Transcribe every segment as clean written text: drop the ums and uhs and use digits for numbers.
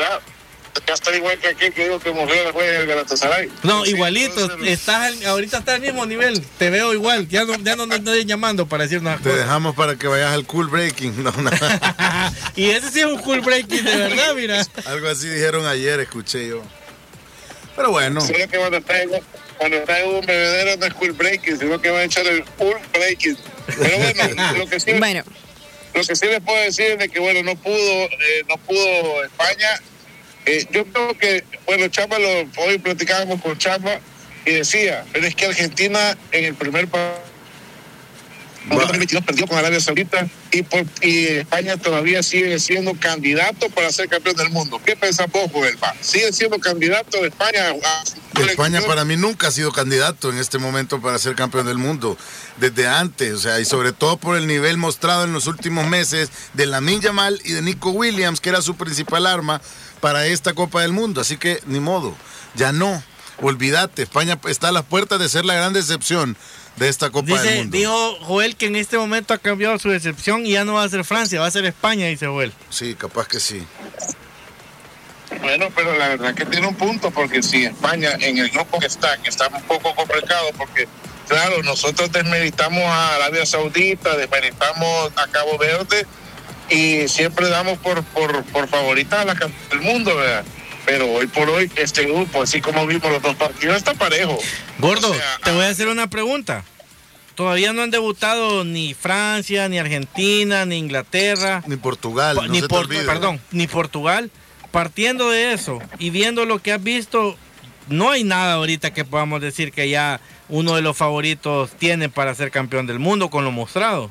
edad. Ya está igual que aquel que digo que Mosquera juega en el Galatasaray. No, Sí, igualito, ahorita está al mismo nivel, te veo igual, ya no te estoy llamando para decir nada. Te dejamos para que vayas al cool breaking. No. Y ese sí es un cool breaking de verdad, mira. Algo así dijeron ayer, escuché yo. Pero bueno. Sí, que cuando está en un bebedero no es cool breaking, sino que va a echar el cool breaking. Pero bueno, lo que sí les puedo decir es de que bueno, no pudo España. Yo creo que, bueno, Chapa, hoy platicábamos con Chapa y decía, pero es que Argentina en el primer partido 2022 perdió con Arabia Saudita y España todavía sigue siendo candidato para ser campeón del mundo. ¿Qué pensás vos, Joel? ¿Sigue siendo candidato de España? España para mí nunca ha sido candidato en este momento para ser campeón del mundo, desde antes, o sea, y sobre todo por el nivel mostrado en los últimos meses de Lamine Yamal y de Nico Williams, que era su principal arma para esta Copa del Mundo, así que ni modo, ya no, olvídate, España está a las puertas de ser la gran decepción de esta Copa del Mundo. Dijo Joel que en este momento ha cambiado su decepción y ya no va a ser Francia, va a ser España, dice Joel. Sí, capaz que sí. Bueno, pero la verdad que tiene un punto, porque si España en el grupo que está un poco complicado, porque claro, nosotros desmeritamos a Arabia Saudita, desmeritamos a Cabo Verde y siempre damos por favorita a la campeona del mundo, ¿verdad? Pero hoy por hoy este grupo, así como vimos los dos partidos, está parejo. Gordo, o sea, te voy a hacer una pregunta. Todavía no han debutado ni Francia, ni Argentina, ni Inglaterra, ni Portugal, ni Portugal. Partiendo de eso y viendo lo que has visto, no hay nada ahorita que podamos decir que ya uno de los favoritos tiene para ser campeón del mundo con lo mostrado.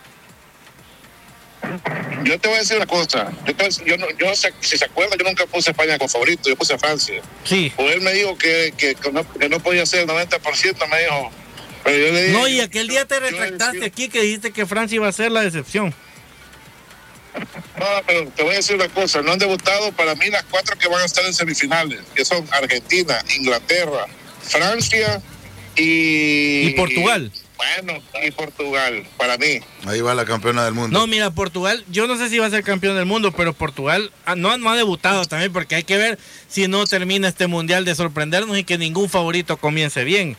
Yo te voy a decir una cosa. Si se acuerdan, yo nunca puse a España como favorito, yo puse a Francia. Sí. Pues él me dijo que no podía ser el 90%, me dijo. Pero yo le dije, no, y aquel día te retractaste aquí que dijiste que Francia iba a ser la decepción. No, pero te voy a decir una cosa, no han debutado para mí las 4 que van a estar en semifinales, que son Argentina, Inglaterra, Francia y Portugal. Y Portugal, para mí. Ahí va la campeona del mundo. No, mira, Portugal, yo no sé si va a ser campeón del mundo, pero Portugal no ha debutado también, porque hay que ver si no termina este mundial de sorprendernos y que ningún favorito comience bien.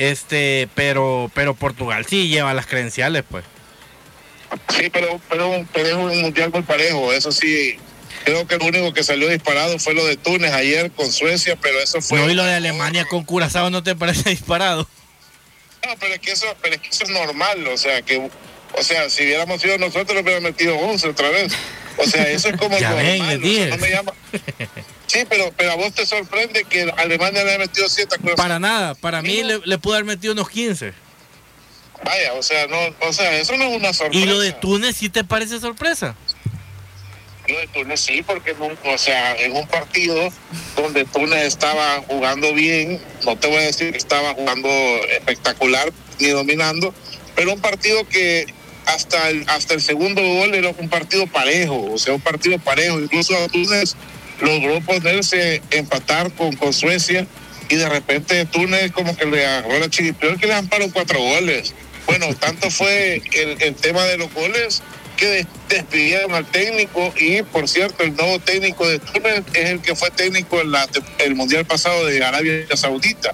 Pero Portugal sí lleva las credenciales, pues. Sí, pero es un mundial muy parejo, eso sí. Creo que lo único que salió disparado fue lo de Túnez ayer con Suecia, pero eso fue... No, y lo de Alemania con Curazao no te parece disparado. No, pero es que eso es normal, o sea, si hubiéramos sido nosotros, lo hubiéramos metido 11 otra vez. O sea, eso es como ya normal. Ven, o sea, no me llama... Sí, pero a vos te sorprende que Alemania le haya metido 7 cosas. Para nada, para mí le pudo haber metido unos 15. Vaya, eso no es una sorpresa. ¿Y lo de Túnez sí te parece sorpresa? Lo de Túnez sí, porque en un partido donde Túnez estaba jugando bien, no te voy a decir que estaba jugando espectacular ni dominando, pero un partido que hasta el segundo gol era un partido parejo, incluso a Túnez logró ponerse empatar con Suecia y de repente Túnez como que le agarró la chiripión que le ampararon 4 goles. Bueno, tanto fue el tema de los goles que despidieron al técnico y, por cierto, el nuevo técnico de Túnez es el que fue técnico en el Mundial pasado de Arabia Saudita.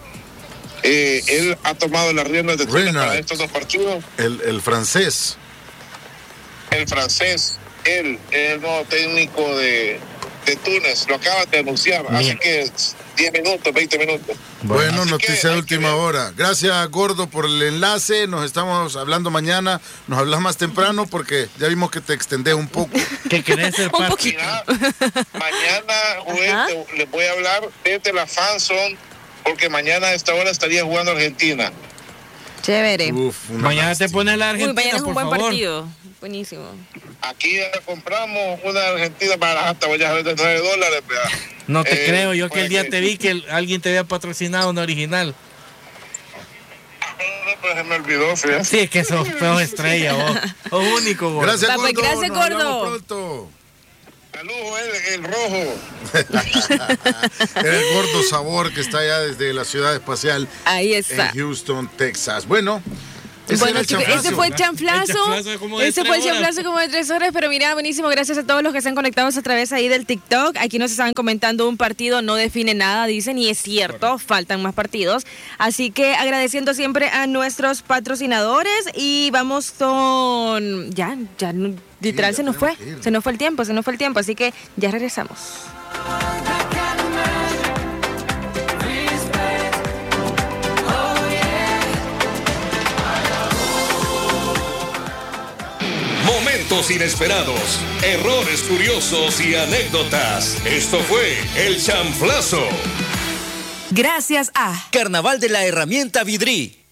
Él ha tomado las riendas de Túnez para estos 2 partidos. El francés. El francés, él es el nuevo técnico de Túnez, lo acaba de anunciar, así que 10 minutos, 20 minutos. Bueno, noticia de última hora. Gracias, Gordo, por el enlace. Nos estamos hablando mañana. Nos hablas más temprano porque ya vimos que te extendés un poco. Que querés ser parte. Mañana, Joel, les voy a hablar desde la fanzone porque mañana a esta hora estaría jugando Argentina. Chévere. Mañana te pones la Argentina, mañana es un buen favor. partido. Buenísimo. Aquí ya compramos una Argentina barata, voy a ver de $9. ¿verdad? No te creo, yo que el día te vi que alguien te había patrocinado una original. No, pero se me olvidó, fíjate. Sí, es que sos peor estrella, vos. Sos único, vos. Gracias, Gordo. Gracias, Nos Gordo. hablamos pronto. Saludos, el rojo. El Gordo Sabor que está allá desde la ciudad espacial. Ahí está. En Houston, Texas. Bueno, Bueno, chicos, ese fue el chanflazo. Ese fue el chanflazo como de 3 horas, pero mira, buenísimo. Gracias a todos los que están conectados a través ahí del TikTok. Aquí nos estaban comentando un partido no define nada, dicen, y es cierto, faltan más partidos. Así que agradeciendo siempre a nuestros patrocinadores y vamos con... Ya, literal se nos fue el tiempo, así que ya regresamos. Momentos inesperados, errores curiosos y anécdotas. Esto fue El Chanflazo. Gracias a Carnaval de la Herramienta Vidri.